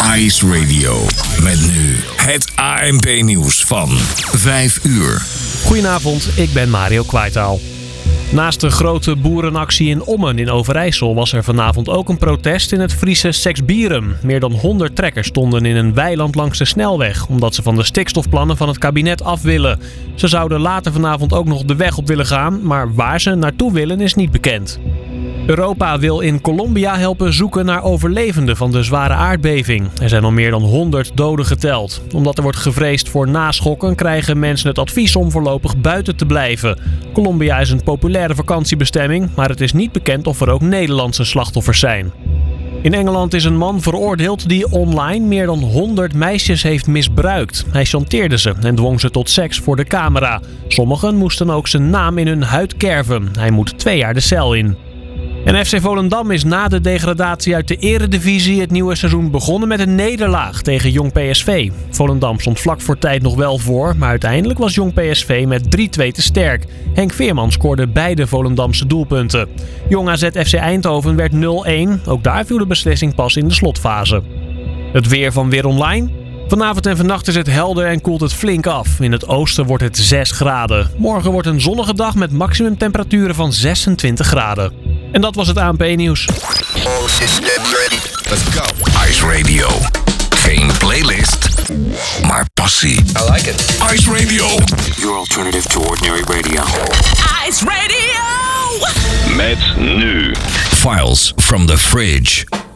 Ice Radio. Met nu het ANP-nieuws van 5 uur. Goedenavond, ik ben Mario Kwaitaal. Naast de grote boerenactie in Ommen in Overijssel was er vanavond ook een protest in het Friese Seksbierum. Meer dan 100 trekkers stonden in een weiland langs de snelweg, omdat ze van de stikstofplannen van het kabinet af willen. Ze zouden later vanavond ook nog de weg op willen gaan, maar waar ze naartoe willen is niet bekend. Europa wil in Colombia helpen zoeken naar overlevenden van de zware aardbeving. Er zijn al meer dan 100 doden geteld. Omdat er wordt gevreesd voor naschokken krijgen mensen het advies om voorlopig buiten te blijven. Colombia is een populaire vakantiebestemming, maar het is niet bekend of er ook Nederlandse slachtoffers zijn. In Engeland is een man veroordeeld die online meer dan 100 meisjes heeft misbruikt. Hij chanteerde ze en dwong ze tot seks voor de camera. Sommigen moesten ook zijn naam in hun huid kerven. Hij moet 2 jaar de cel in. En FC Volendam is na de degradatie uit de Eredivisie het nieuwe seizoen begonnen met een nederlaag tegen Jong PSV. Volendam stond vlak voor tijd nog wel voor, maar uiteindelijk was Jong PSV met 3-2 te sterk. Henk Veerman scoorde beide Volendamse doelpunten. Jong AZ FC Eindhoven werd 0-1, ook daar viel de beslissing pas in de slotfase. Het weer van Weer Online. Vanavond en vannacht is het helder en koelt het flink af. In het oosten wordt het 6 graden. Morgen wordt een zonnige dag met maximumtemperaturen van 26 graden. En dat was het ANP-nieuws. Let's go. Ice Radio. Geen playlist, maar passie. I like it. Ice Radio. Your alternative to ordinary radio. Ice Radio! Met nu Files from the Fridge.